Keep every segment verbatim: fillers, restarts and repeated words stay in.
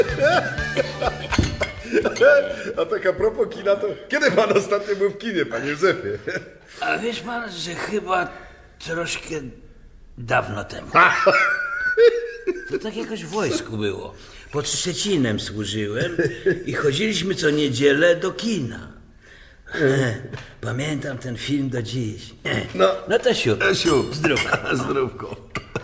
A tak a propos kina, to kiedy pan ostatnio był w kinie, panie Józefie? A wiesz pan, że chyba troszkę dawno temu. To tak jakoś w wojsku było. Pod Szczecinem służyłem i chodziliśmy co niedzielę do kina. Pamiętam ten film do dziś. No, no to siup. Siup. Zdrówko. Zdrówko.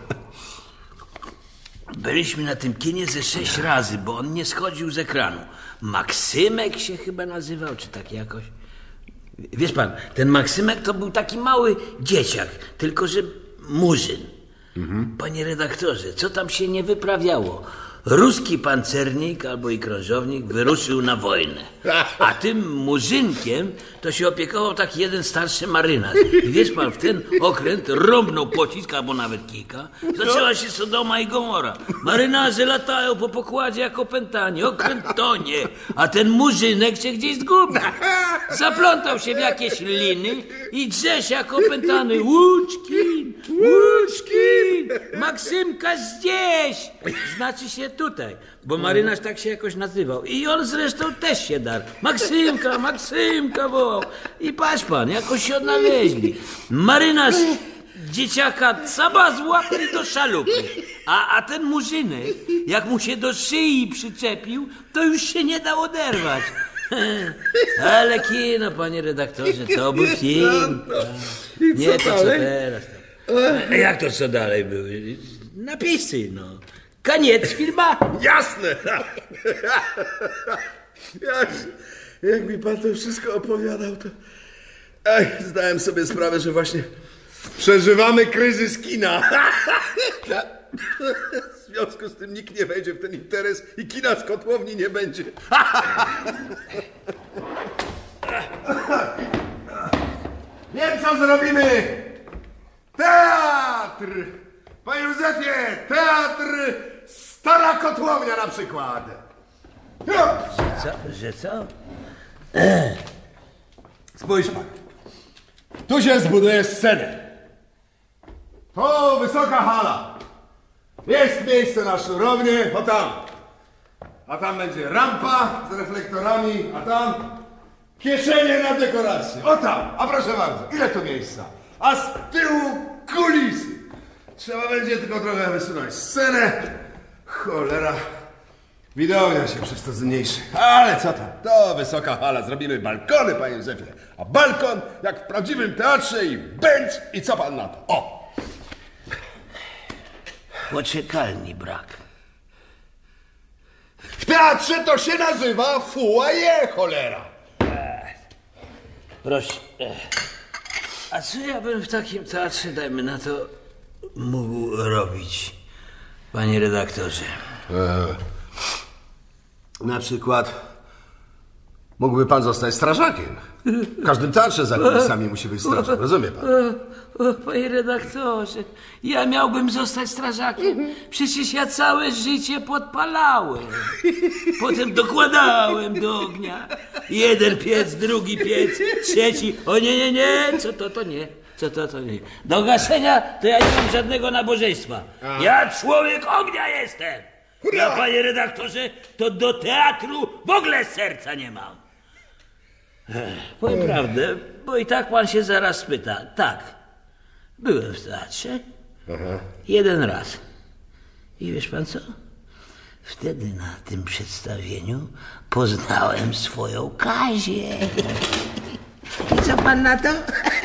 Byliśmy na tym kinie ze sześć razy, bo on nie schodził z ekranu. Maksymek się chyba nazywał, czy tak jakoś. Wiesz pan, ten Maksymek to był taki mały dzieciak, tylko że murzyn. Mhm. Panie redaktorze, co tam się nie wyprawiało? Ruski pancernik albo i krążownik wyruszył na wojnę. A tym murzynkiem to się opiekował taki jeden starszy marynarz. I wiesz pan, w ten okręt rąbnął pocisk, albo nawet kilka. Zaczęła się Sodoma i Gomora. Marynarze latają po pokładzie jak opętani. Okręt tonie, a ten murzynek się gdzieś zgubił. Zaplątał się w jakieś liny i drze się jak opętany. Łuczkin, Łuczkin, Maksymka gdzieś. Znaczy się tutaj, bo marynarz tak się jakoś nazywał. I on zresztą też się darł. Maksymka, Maksymka wołał. I patrz pan, jakoś się odnaleźli. Marynarz dzieciaka caba złapał do szalupy. A, a ten murzynek, jak mu się do szyi przyczepił, to już się nie dał oderwać. Ale kino, panie redaktorze, to był film. Nie to co teraz. Jak to co dalej były? Napisy, no. Koniec filma. Jasne. Jak, jak mi pan to wszystko opowiadał, to ej, zdałem sobie sprawę, że właśnie przeżywamy kryzys kina. W związku z tym nikt nie wejdzie w ten interes i kina z kotłowni nie będzie. Wiem, co zrobimy. Teatr! Panie Józefie, teatr Stara Kotłownia na przykład. Że co? Że co? Spójrz pan. Tu się zbuduje scenę. To wysoka hala. Jest miejsce na sznurownię, o tam. A tam będzie rampa z reflektorami, a tam kieszenie na dekorację. O tam, a proszę bardzo, ile tu miejsca? A z tyłu kulisy. Trzeba będzie tylko trochę wysunąć scenę. Cholera. Widownia się przez to zmniejszy. Ale co tam? To wysoka hala. Zrobimy balkony, panie Józefie. A balkon jak w prawdziwym teatrze i bęc i co pan na to? O! Poczekalni brak. W teatrze to się nazywa foyer, cholera. Proszę. A co ja bym w takim teatrze, dajmy na to, mógł robić, panie redaktorze? Eee. Na przykład mógłby pan zostać strażakiem. W każdym teatrze za kulisami musi być strażak, rozumie pan? O, o, panie redaktorze, ja miałbym zostać strażakiem. Przecież ja całe życie podpalałem. Potem dokładałem do ognia. Jeden piec, drugi piec, trzeci. O nie, nie, nie, co to, to nie. Co to, to nie. Do gaszenia to ja nie mam żadnego nabożeństwa. A. Ja człowiek ognia jestem. Ja, panie redaktorze, to do teatru w ogóle serca nie mam. Ech, powiem Ech. prawdę, bo i tak pan się zaraz spyta. Tak, byłem w teatrze. Aha. Jeden raz. I wiesz pan co? Wtedy na tym przedstawieniu poznałem swoją Kazię. I co pan na to?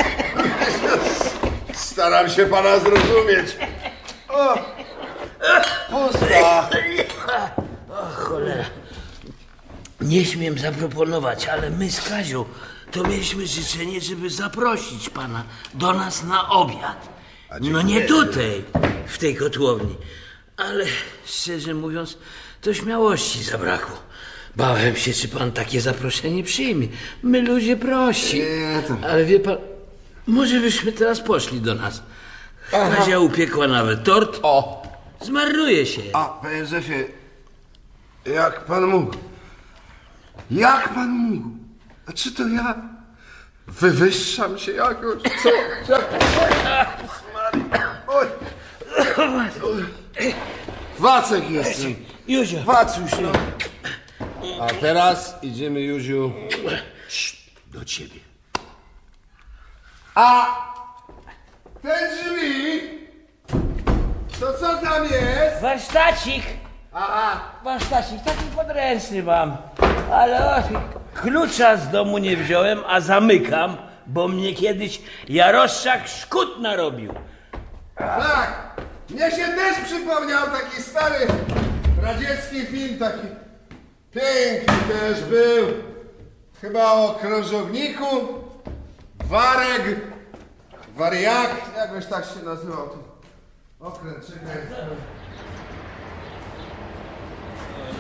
Staram się pana zrozumieć. O! Pusta! O cholera. Nie śmiem zaproponować, ale my z Kazią to mieliśmy życzenie, żeby zaprosić pana do nas na obiad. No nie tutaj, w tej kotłowni. Ale szczerze mówiąc, to śmiałości zabrakło. Bałem się, czy pan takie zaproszenie przyjmie. My ludzie prości. Nie, to... Ale wie pan, może byśmy teraz poszli do nas. Aha. Kazia upiekła nawet tort. O! Zmarnuje się. A, panie Józefie, jak pan mógł? Jak pan mógł? A czy to ja wywyższam się jakoś? Co? Jak... Oj! Oj! Wacek jestem. Józio. Patrz już, no. A teraz idziemy, Józiu, do ciebie. A te drzwi, to co tam jest? Warsztacik. Aha, Warsztacik, taki podręczny mam. Ale o, klucza z domu nie wziąłem, a zamykam, bo mnie kiedyś Jaroszczak szkód narobił. tak. Mnie się też przypomniał taki stary radziecki film, taki piękny też był. Chyba o krążowniku. Warek, wariak, jakoś tak się nazywał ten okręt, czekaj.